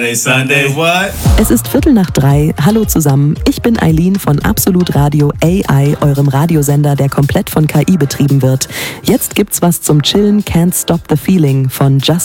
Sunday, what? Es ist 2:45. Hallo zusammen, ich bin Eileen von Absolut Radio AI, eurem Radiosender, der komplett von KI betrieben wird. Jetzt gibt's was zum Chillen, Can't Stop the Feeling von Just